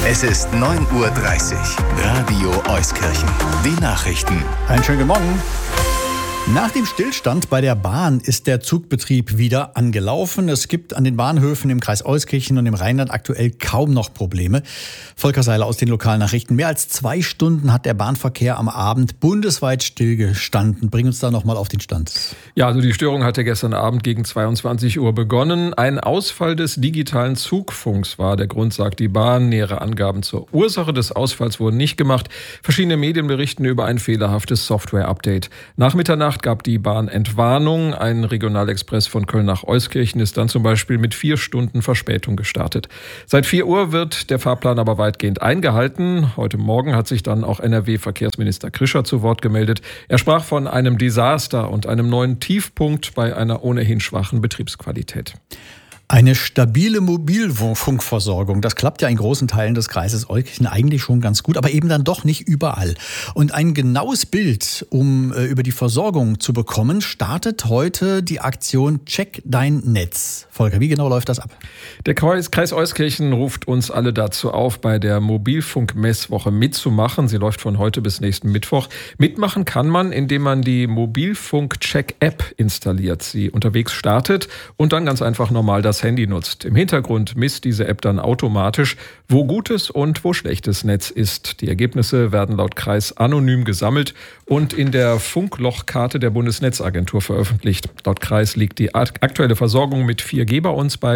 Es ist 9:30 Uhr. Radio Euskirchen. Die Nachrichten. Einen schönen guten Morgen. Nach dem Stillstand bei der Bahn ist der Zugbetrieb wieder angelaufen. Es gibt an den Bahnhöfen im Kreis Euskirchen und im Rheinland aktuell kaum noch Probleme. Volker Seiler aus den Lokalnachrichten. Mehr als 2 Stunden hat der Bahnverkehr am Abend bundesweit stillgestanden. Bring uns da nochmal auf den Stand. Ja, also die Störung hatte gestern Abend gegen 22 Uhr begonnen. Ein Ausfall des digitalen Zugfunks war der Grund, sagt die Bahn. Nähere Angaben zur Ursache des Ausfalls wurden nicht gemacht. Verschiedene Medien berichten über ein fehlerhaftes Software-Update. Nach Mitternacht gab die Bahn Entwarnung. Ein Regionalexpress von Köln nach Euskirchen ist dann zum Beispiel mit 4 Stunden Verspätung gestartet. Seit 4 Uhr wird der Fahrplan aber weitgehend eingehalten. Heute Morgen hat sich dann auch NRW-Verkehrsminister Krischer zu Wort gemeldet. Er sprach von einem Desaster und einem neuen Tiefpunkt bei einer ohnehin schwachen Betriebsqualität. Eine stabile Mobilfunkversorgung, das klappt ja in großen Teilen des Kreises Euskirchen eigentlich schon ganz gut, aber eben dann doch nicht überall. Und ein genaues Bild, um über die Versorgung zu bekommen, startet heute die Aktion Check dein Netz. Volker, wie genau läuft das ab? Der Kreis Euskirchen ruft uns alle dazu auf, bei der Mobilfunk-Messwoche mitzumachen. Sie läuft von heute bis nächsten Mittwoch. Mitmachen kann man, indem man die Mobilfunk-Check-App installiert, sie unterwegs startet und dann ganz einfach normal das Handy nutzt. Im Hintergrund misst diese App dann automatisch, wo gutes und wo schlechtes Netz ist. Die Ergebnisse werden laut Kreis anonym gesammelt und in der Funklochkarte der Bundesnetzagentur veröffentlicht. Laut Kreis liegt die aktuelle Versorgung mit 4G bei uns bei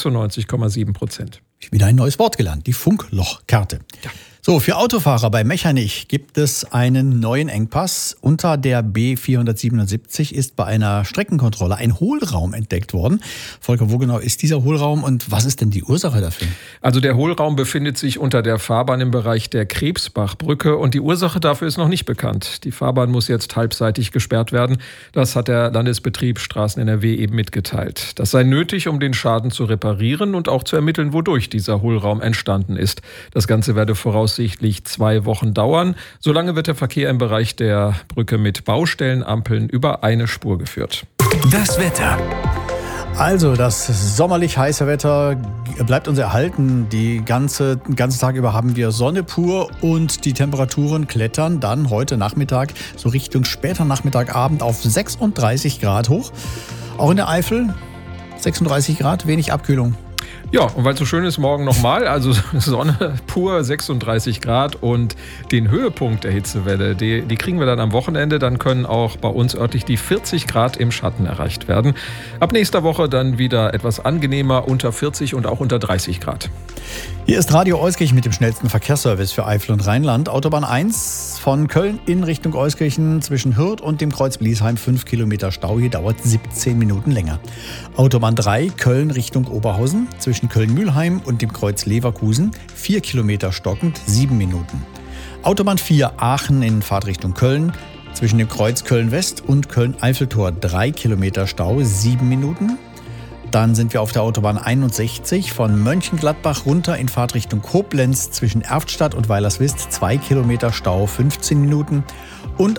96,7%. Wieder ein neues Wort gelernt, die Funklochkarte. Ja. So, für Autofahrer bei Mechernich gibt es einen neuen Engpass. Unter der B477 ist bei einer Streckenkontrolle ein Hohlraum entdeckt worden. Volker, wo genau ist dieser Hohlraum und was ist denn die Ursache dafür? Also der Hohlraum befindet sich unter der Fahrbahn im Bereich der Krebsbachbrücke und die Ursache dafür ist noch nicht bekannt. Die Fahrbahn muss jetzt halbseitig gesperrt werden. Das hat der Landesbetrieb Straßen NRW eben mitgeteilt. Das sei nötig, um den Schaden zu reparieren und auch zu ermitteln, wodurch dieser Hohlraum entstanden ist. Das Ganze werde voraussichtlich 2 Wochen dauern. Solange wird der Verkehr im Bereich der Brücke mit Baustellenampeln über eine Spur geführt. Das Wetter. Also das sommerlich heiße Wetter bleibt uns erhalten. Den ganzen Tag über haben wir Sonne pur und die Temperaturen klettern dann heute Nachmittag so Richtung später Nachmittag, Abend auf 36 Grad hoch. Auch in der Eifel 36 Grad, wenig Abkühlung. Ja, und weil es so schön ist, morgen nochmal, also Sonne pur, 36 Grad und den Höhepunkt der Hitzewelle, die kriegen wir dann am Wochenende, dann können auch bei uns örtlich die 40 Grad im Schatten erreicht werden. Ab nächster Woche dann wieder etwas angenehmer, unter 40 und auch unter 30 Grad. Hier ist Radio Euskirchen mit dem schnellsten Verkehrsservice für Eifel und Rheinland. Autobahn 1 von Köln in Richtung Euskirchen zwischen Hürth und dem Kreuz Bliesheim 5 Kilometer Stau. Hier dauert 17 Minuten länger. Autobahn 3 Köln Richtung Oberhausen zwischen Köln-Mühlheim und dem Kreuz Leverkusen 4 Kilometer stockend 7 Minuten. Autobahn 4 Aachen in Fahrtrichtung Köln zwischen dem Kreuz Köln-West und Köln-Eiffeltor 3 Kilometer Stau 7 Minuten. Dann sind wir auf der Autobahn 61 von Mönchengladbach runter in Fahrtrichtung Koblenz zwischen Erftstadt und Weilerswist 2 Kilometer Stau 15 Minuten. Und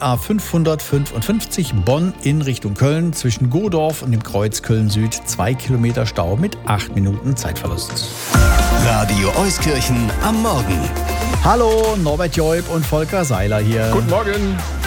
A555 Bonn in Richtung Köln zwischen Godorf und dem Kreuz Köln-Süd 2 Kilometer Stau mit 8 Minuten Zeitverlust. Radio Euskirchen am Morgen. Hallo, Norbert Joib und Volker Seiler hier. Guten Morgen.